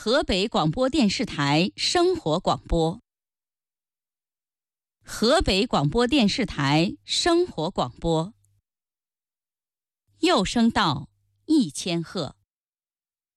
河北广播电视台生活广播。河北广播电视台生活广播。幼声道1000赫。